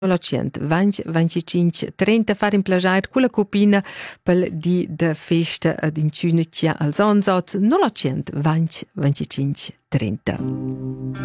900 20 25 30 fare in plagiare con la copina per di de festa ad incunitia als onzots 900 20 25 30.